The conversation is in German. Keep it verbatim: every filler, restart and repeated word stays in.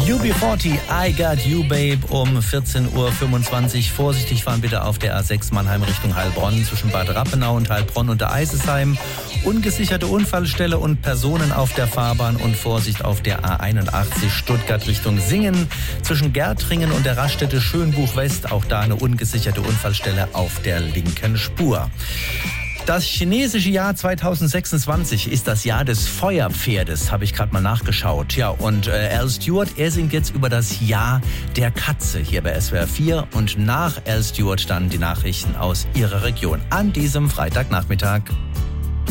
U B vierzig, I Got You Babe um vierzehn Uhr fünfundzwanzig. Vorsichtig fahren bitte auf der A sechs Mannheim Richtung Heilbronn zwischen Bad Rappenau und Heilbronn und der Eisesheim. Ungesicherte Unfallstelle und Personen auf der Fahrbahn und Vorsicht auf der A einundachtzig Stuttgart Richtung Singen zwischen Gärtringen und der Raststätte Schönbuch West. Auch da eine ungesicherte Unfallstelle auf der linken Spur. Das chinesische Jahr zweitausendsechsundzwanzig ist das Jahr des Feuerpferdes, habe ich gerade mal nachgeschaut. Ja, und äh, Al Stewart, er singt jetzt über das Jahr der Katze hier bei S W R vier und nach Al Stewart dann die Nachrichten aus ihrer Region an diesem Freitagnachmittag.